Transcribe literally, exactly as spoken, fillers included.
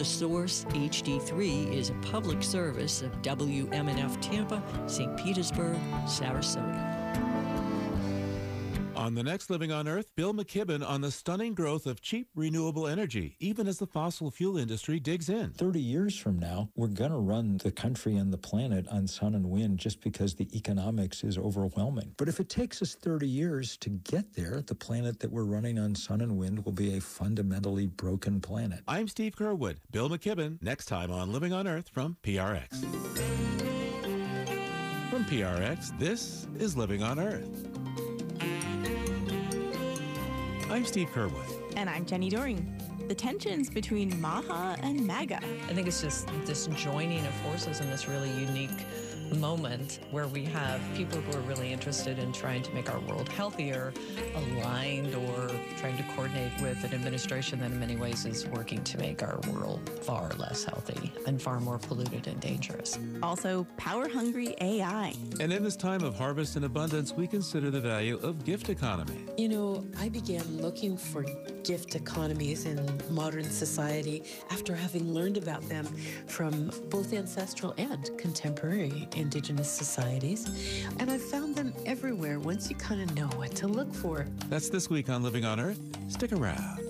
Source H D three is a public service of W M N F Tampa, Saint Petersburg, Sarasota. On the next Living on Earth, Bill McKibben on the stunning growth of cheap renewable energy, even as the fossil fuel industry digs in. thirty years from now, we're going to run the country and the planet on sun and wind just because the economics is overwhelming. But if it takes us thirty years to get there, the planet that we're running on sun and wind will be a fundamentally broken planet. I'm Steve Curwood. Bill McKibben, next time on Living on Earth from P R X. From P R X, this is Living on Earth. I'm Steve Curwood. And I'm Jenny Doring. The tensions between MAHA and MAGA. I think it's just this joining of forces in this really unique moment where we have people who are really interested in trying to make our world healthier, aligned or trying to coordinate with an administration that in many ways is working to make our world far less healthy and far more polluted and dangerous. Also, power-hungry A I. And in this time of harvest and abundance, we consider the value of gift economy. You know, I began looking for gift economies in modern society after having learned about them from both ancestral and contemporary indigenous societies. And I found them everywhere once you kind of know what to look for. That's this week on Living on Earth. Stick around.